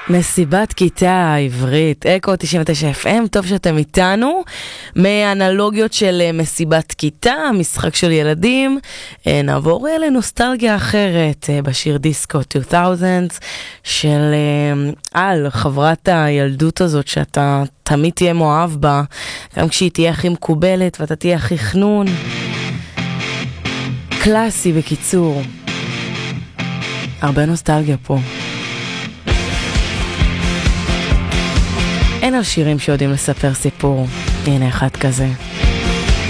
מסיבת כיתה עברית, אקו 99 FM, טוב שאתם איתנו. מאנלוגיות של מסיבת כיתה, משחק של ילדים, נעבור לנוסטלגיה אחרת בשיר דיסקו 2000 של חברת הילדות הזאת שאתה תמיד תהיה מאוהב בה, גם כשהיא תהיה הכי מקובלת ואתה תהיה הכי חנון. קלאסי בקיצור. הרבה נוסטלגיה פה. אין על שירים שיודעים לספר סיפור. הנה אחד כזה.